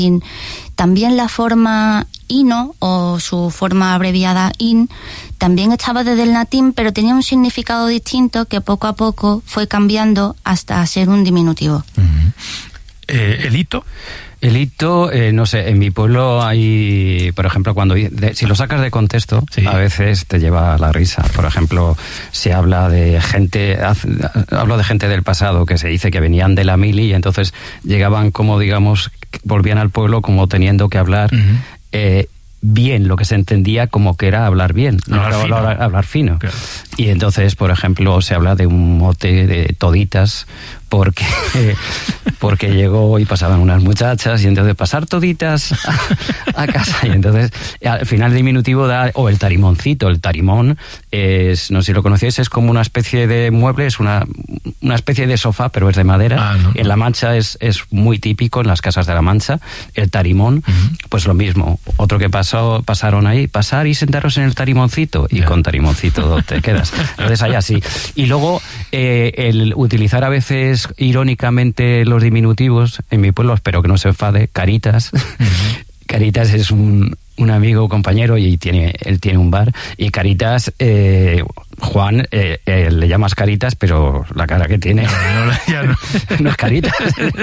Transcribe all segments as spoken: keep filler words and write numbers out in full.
También la forma ino, o su forma abreviada in, también estaba desde el latín, pero tenía un significado distinto que poco a poco fue cambiando hasta ser un diminutivo. Uh-huh. Eh, ¿El hito? El hito, eh, no sé, en mi pueblo hay, por ejemplo, cuando de, si lo sacas de contexto, sí, a veces te lleva a la risa. Por ejemplo, se habla de gente, hablo de gente del pasado que se dice que venían de la mili y entonces llegaban como, digamos, volvían al pueblo como teniendo que hablar uh-huh. eh, bien, lo que se entendía como que era hablar bien, no hablar, era fino. hablar, hablar fino. Claro. Y entonces, por ejemplo, se habla de un mote de toditas porque porque llegó y pasaban unas muchachas y entonces pasar toditas a, a casa y entonces al final el diminutivo da, o el tarimoncito, el tarimón es, no sé si lo conocéis, es como una especie de mueble, es una, una especie de sofá, pero es de madera. Ah, no, en La Mancha es, es muy típico, en las casas de La Mancha, el tarimón, uh-huh. pues lo mismo, otro que pasó, pasaron ahí, pasar y sentaros en el tarimoncito, y yeah. con tarimoncito te quedas. Entonces allá sí. Y luego eh, el utilizar a veces irónicamente los diminutivos, en mi pueblo, espero que no se enfade, Caritas. Uh-huh. Caritas es un, un amigo, compañero, y tiene él tiene un bar, y Caritas, eh, Juan, eh, eh, le llamas Caritas, pero la cara que tiene no, no, ya no. no es Caritas,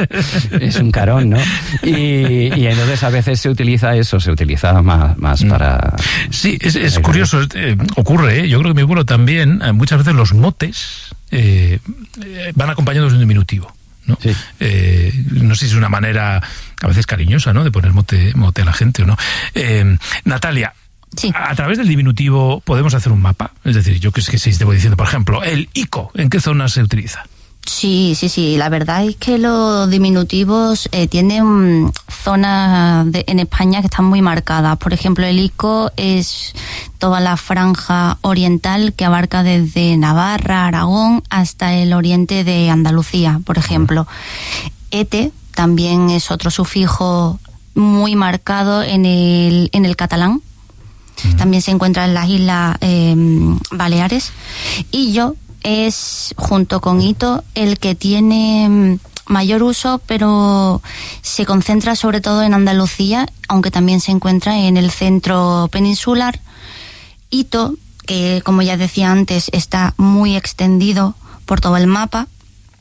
es un carón, ¿no? Y, y entonces a veces se utiliza eso, se utiliza más, más mm. para... Sí, es, es curioso, eh, ocurre, ¿eh? Yo creo que en mi pueblo también, eh, muchas veces los motes eh, eh, van acompañados de un diminutivo. ¿No? Sí. Eh, no sé si es una manera a veces cariñosa, ¿no?, de poner mote, mote a la gente o no. Eh, Natalia, sí. a, a través del diminutivo podemos hacer un mapa. Es decir, yo que sé que si te voy diciendo, por ejemplo, el ico, ¿en qué zona se utiliza? Sí, sí, sí. La verdad es que los diminutivos eh, tienen zonas de, en España que están muy marcadas. Por ejemplo, el ico es toda la franja oriental que abarca desde Navarra, Aragón, hasta el oriente de Andalucía, por ejemplo. Ete también es otro sufijo muy marcado en el, en el catalán. También se encuentra en las islas eh, Baleares. Y yo es, junto con hito, el que tiene mayor uso, pero se concentra sobre todo en Andalucía, aunque también se encuentra en el centro peninsular. Hito, que como ya decía antes, está muy extendido por todo el mapa.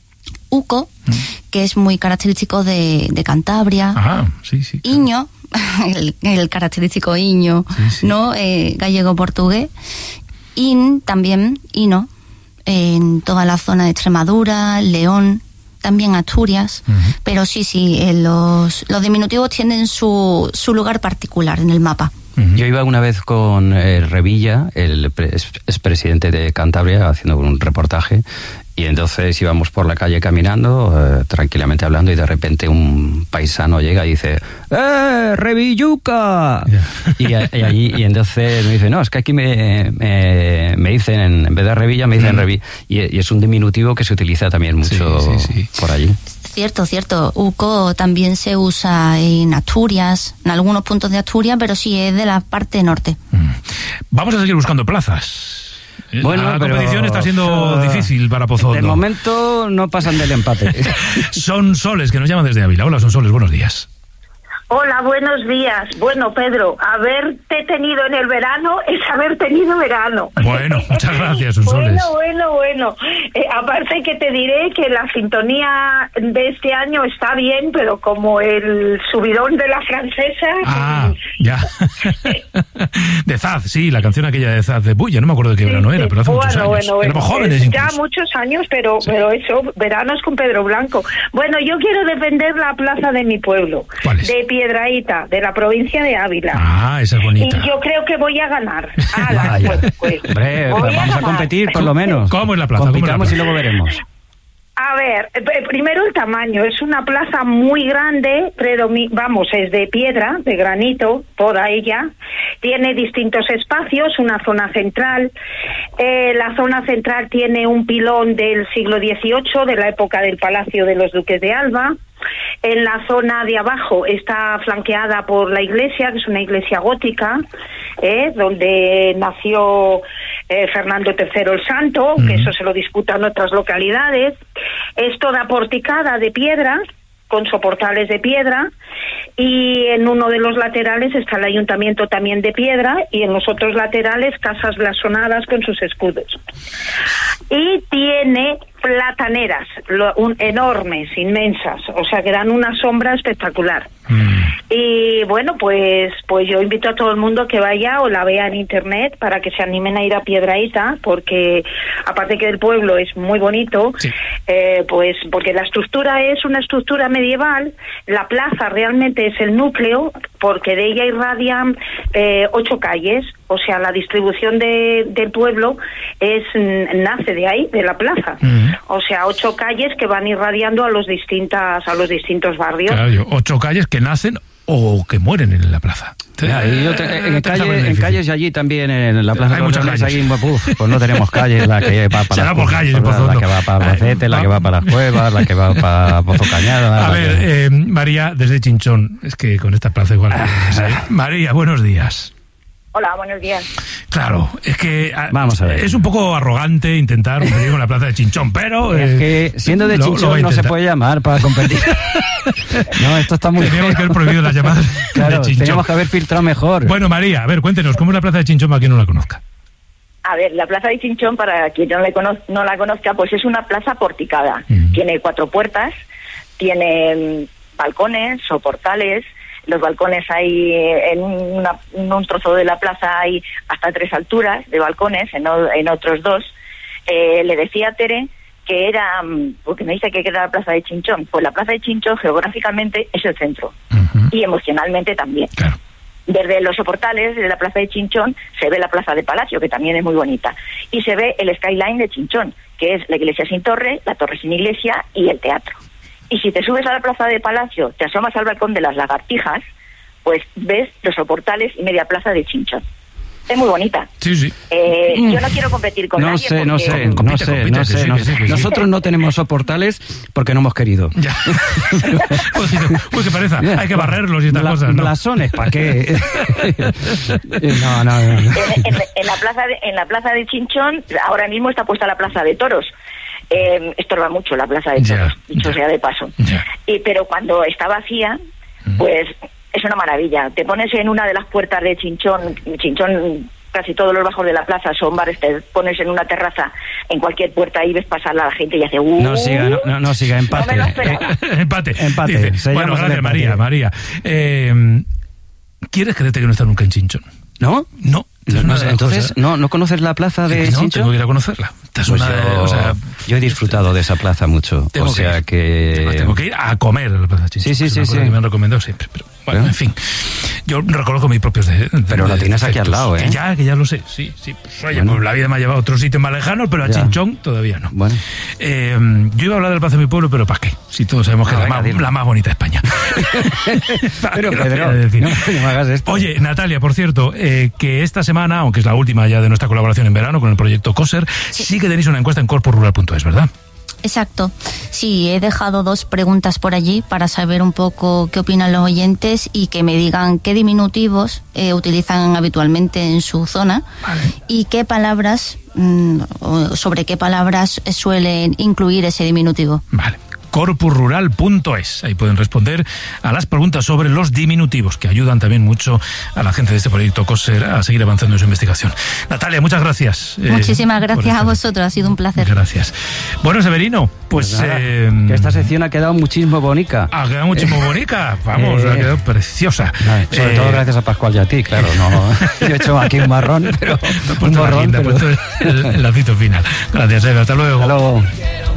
Uco, mm. que es muy característico de, de Cantabria. Ajá, sí, sí. Claro. Iño, el, el característico Iño, sí, sí. ¿no? Eh, gallego-portugués. In, también, Ino, en toda la zona de Extremadura, León, también Asturias, uh-huh. pero sí, sí, eh, los, los diminutivos tienen su, su lugar particular en el mapa. Uh-huh. Yo iba una vez con eh, Revilla, el expresidente de Cantabria, haciendo un reportaje, y entonces íbamos por la calle caminando, eh, tranquilamente hablando, y de repente un paisano llega y dice: ¡Eh, Revilluca! Yeah. Y, y allí, y entonces me dice: no, es que aquí me, me, me dicen, en, en vez de Revilla, me dicen mm. Revi. Y, y es un diminutivo que se utiliza también mucho sí, sí, sí. por allí. Cierto, cierto. Uco también se usa en Asturias, en algunos puntos de Asturias, pero sí es de la parte norte. Mm. Vamos a seguir buscando plazas. Bueno, la pero, competición está siendo uh, difícil para Pozondo. De momento no pasan del empate. Son Soles, que nos llaman desde Ávila. Hola, Son Soles, buenos días. Hola, buenos días. Bueno, Pedro, haberte tenido en el verano es haber tenido verano. Bueno, muchas gracias, Son Soles. Bueno, bueno, bueno. Eh, aparte que te diré que la sintonía de este año está bien, pero como el subidón de la francesa... Ah, ya. De Zaz, sí, la canción aquella de Zaz de Bulla, no me acuerdo de qué sí, verano era, sí. pero hace bueno, muchos años. Bueno, bueno, éramos jóvenes incluso. Ya muchos años, pero, sí. pero eso, veranos con Pedro Blanco. Bueno, yo quiero defender la plaza de mi pueblo. ¿Cuál es? De Piedrahíta, de la provincia de Ávila. Ah, esa es bonita. Y yo creo que voy a ganar. Ah, la, pues, pues, Hombre, vamos a, a competir por lo menos. ¿Cómo es la plaza? Compitamos y luego veremos. A ver, primero el tamaño. Es una plaza muy grande, predomi- vamos, es de piedra, de granito, toda ella. Tiene distintos espacios, una zona central. Eh, la zona central tiene un pilón del siglo dieciocho, de la época del Palacio de los Duques de Alba. En la zona de abajo está flanqueada por la iglesia, que es una iglesia gótica, eh, donde nació eh, Fernando tercero el Santo, uh-huh. que eso se lo disputan otras localidades. Es toda porticada de piedra, con soportales de piedra, y en uno de los laterales está el ayuntamiento también de piedra, y en los otros laterales casas blasonadas con sus escudos. Y tiene plataneras lo, un, enormes, inmensas, o sea que dan una sombra espectacular. Mm. Y bueno, pues pues yo invito a todo el mundo que vaya o la vea en internet para que se animen a ir a Piedrahita, porque aparte que el pueblo es muy bonito, sí. eh, pues porque la estructura es una estructura medieval, la plaza realmente es el núcleo, porque de ella irradian eh, ocho calles, o sea, la distribución de, del pueblo es nace de ahí, de la plaza. Mm. O sea, ocho calles que van irradiando a los distintas a los distintos barrios. Claro, ocho calles que nacen o que mueren en la plaza. Ya, y yo te, en, calle, en calles y allí también, en la plaza hay muchas calles. Allí, uf, pues no tenemos calles, la que va para la, por calles, la, la que va para Albacete, la que va para las Cuevas, la que va para Pozo Cañada. A ver, que... eh, María, desde Chinchón, es que con esta plaza igual. Ah, María, buenos días. Hola, buenos días. Claro, es que Vamos a ver. es un poco arrogante intentar competir con la plaza de Chinchón, pero... Es eh, que siendo de Chinchón lo no se puede llamar para competir. No, esto está muy Teníamos feo. que haber prohibido las llamadas claro, de Chinchón. Teníamos que haber filtrado mejor. Bueno, María, a ver, cuéntenos, ¿cómo es la plaza de Chinchón para quien no la conozca? A ver, la plaza de Chinchón, para quien no, le cono- no la conozca, pues es una plaza porticada. Mm. Tiene cuatro puertas, tiene balcones o portales. Los balcones hay, en, una, en un trozo de la plaza hay hasta tres alturas de balcones, en, o, en otros dos. Eh, le decía a Tere que era, porque me dice que era la plaza de Chinchón, pues la plaza de Chinchón geográficamente es el centro, uh-huh. y emocionalmente también. Claro. Desde los soportales de la plaza de Chinchón se ve la plaza de Palacio, que también es muy bonita, y se ve el skyline de Chinchón, que es la iglesia sin torre, la torre sin iglesia y el teatro. Y si te subes a la plaza de Palacio, te asomas al balcón de las Lagartijas, pues ves los soportales y media plaza de Chinchón. Es muy bonita. Sí, sí. Eh, mm. Yo no quiero competir con no nadie. Sé, no sé, compite, no sé, compite, no sé, sí, no sí, sé. sí, sí. Nosotros no tenemos soportales porque no hemos querido. Ya. Uy, qué pereza. Hay que barrerlos y estas Bla, cosas, ¿no? Blasones, ¿para qué? no, no, no. En, en, en, la plaza de, en la plaza de Chinchón, ahora mismo está puesta la plaza de toros. Eh, estorba mucho la plaza de toros, ya, dicho ya. sea de paso. Ya. Y, pero cuando está vacía, pues es una maravilla. Te pones en una de las puertas de Chinchón, Chinchón, casi todos los bajos de la plaza son bares, te pones en una terraza, en cualquier puerta y ves pasar a la gente y hace uh, no siga, no, no, no siga, empate. No eh, empate. Empate. Dice, bueno, gracias, María, María. Eh, ¿Quieres creerte que no está nunca en Chinchón? ¿No? No. No, no, entonces, ¿no, ¿no conoces la plaza de no, Chinchón? Tengo que ir a conocerla. Pues yo, de, o sea, yo he disfrutado de esa plaza mucho. O sea que... que... Tengo que ir a comer a la plaza de Chinchón. Sí, sí, sí. Es una cosa sí. que me han recomendado siempre. Pero bueno, ¿Eh? en fin. Yo reconozco mis propios de, de, Pero de, la tienes aquí al lado, ¿eh? Que ya, que ya lo sé. Sí, sí. Pues, oye, bueno. pues la vida me ha llevado a otros sitios más lejanos, pero a ya. Chinchón todavía no. Bueno. Eh, yo iba a hablar del Plaza de mi pueblo, pero ¿para qué? Si todos sabemos que ah, es la, más, la más bonita de España. Pero, Pedro, decir. No, no me hagas esto. Oye, Natalia, por cierto, eh, que esta semana, aunque es la última ya de nuestra colaboración en verano con el proyecto COSER, sí, sí que tenéis una encuesta en corpo rural punto es, ¿verdad? Exacto. Sí, he dejado dos preguntas por allí para saber un poco qué opinan los oyentes y que me digan qué diminutivos eh, utilizan habitualmente en su zona, vale, y qué palabras, mmm, sobre qué palabras suelen incluir ese diminutivo. Vale. corpus rural punto es. Ahí pueden responder a las preguntas sobre los diminutivos, que ayudan también mucho a la gente de este proyecto COSER a seguir avanzando en su investigación. Natalia, muchas gracias. Muchísimas eh, gracias a vosotros, ha sido un placer. Gracias. Bueno, Severino, pues... pues nada, eh, que esta sección ha quedado muchísimo bonita. Ha quedado muchísimo bonita, vamos, eh, ha quedado preciosa. No, sobre eh, todo gracias a Pascual y a ti, claro. No, yo he hecho aquí un marrón, pero... un marrón, pero... el, el lacito final. Gracias, Eva, hasta luego. Hasta luego.